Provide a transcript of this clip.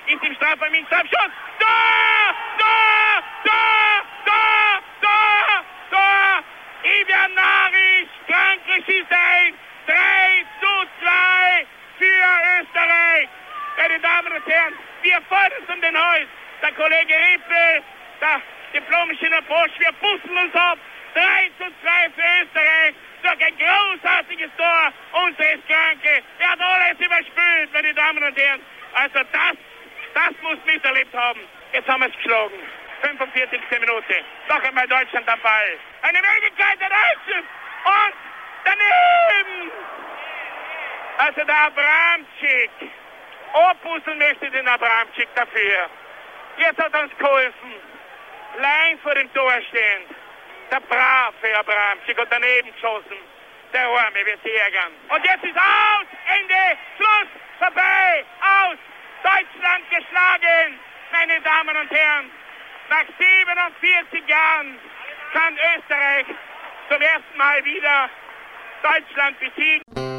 ist im Strafraum, im Strafschuss. Tor! Tor! Tor! Tor! Tor! Tor! Ivan Maric, Franke schießt ein. 3:2 für Österreich. Meine Damen und Herren, wir fordern es um den Hals. Der Kollege Rippel, der Diplom-Ingenieur Bosch, wir pusten uns ab. 3:2 für Österreich. Durch ein großartiges Tor unseres Franke. Er hat alles überspült, meine Damen und Herren. Also das muss miterlebt haben. Jetzt haben wir es geschlagen. 45. Minute. Noch einmal Deutschland am Ball. Eine Möglichkeit der Deutschen. Und daneben. Also der Abramczyk. Opusseln möchte den Abramczyk dafür. Jetzt hat er uns geholfen. Lein vor dem Tor stehend. Der brave Abramczyk und daneben geschossen. Der Arme wird sich ärgern. Und jetzt ist aus. Ende. Schluss. Vorbei. Aus. Deutschland geschlagen. Meine Damen und Herren. Nach 47 Jahren kann Österreich zum ersten Mal wieder Deutschland besiegen.